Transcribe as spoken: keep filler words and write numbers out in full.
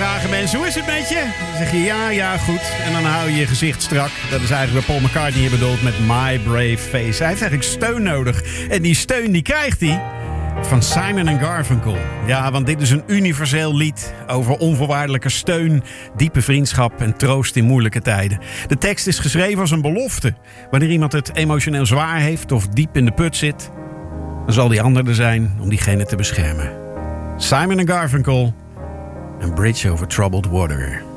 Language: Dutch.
vragen mensen, hoe is het met je? Dan zeg je ja, ja, goed. En dan hou je je gezicht strak. Dat is eigenlijk wat Paul McCartney hier bedoelt met My Brave Face. Hij heeft eigenlijk steun nodig. En die steun die krijgt hij van Simon en Garfunkel. Ja, want dit is een universeel lied over onvoorwaardelijke steun, diepe vriendschap en troost in moeilijke tijden. De tekst is geschreven als een belofte. Wanneer iemand het emotioneel zwaar heeft of diep in de put zit, dan zal die ander er zijn om diegene te beschermen. Simon en Garfunkel, A Bridge Over Troubled Water.